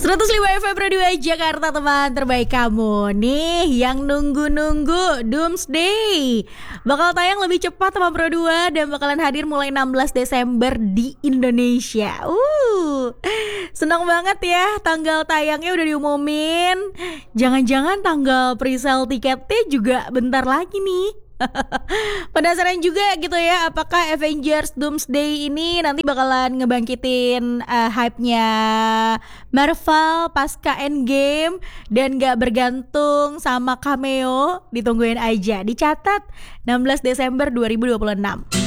105 FM Radio Jakarta, teman terbaik kamu nih yang nunggu-nunggu Doomsday bakal tayang lebih cepat teman Pro 2 dan bakalan hadir mulai 16 Desember di Indonesia. Senang banget ya, tanggal tayangnya udah diumumin. Jangan-jangan tanggal presale tiketnya juga bentar lagi nih. Penasaran juga gitu ya, apakah Avengers Doomsday ini nanti bakalan ngebangkitin hype-nya Marvel pasca Endgame dan gak bergantung sama cameo? Ditungguin aja, dicatat 16 Desember 2026.